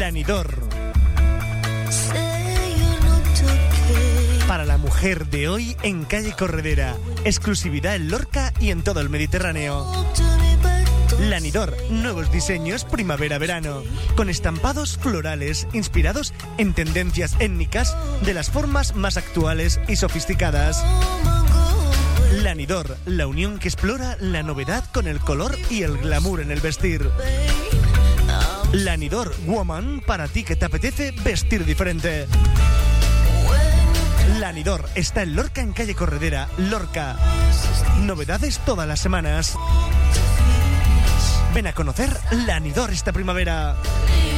Lanidor. Para la mujer de hoy en calle Corredera. Exclusividad en Lorca y en todo el Mediterráneo. Lanidor, nuevos diseños primavera-verano, con estampados florales inspirados en tendencias étnicas de las formas más actuales y sofisticadas. Lanidor, la unión que explora la novedad con el color y el glamour en el vestir. Lanidor Woman, para ti que te apetece vestir diferente. Lanidor está en Lorca en calle Corredera, Lorca. Novedades todas las semanas. Ven a conocer Lanidor esta primavera.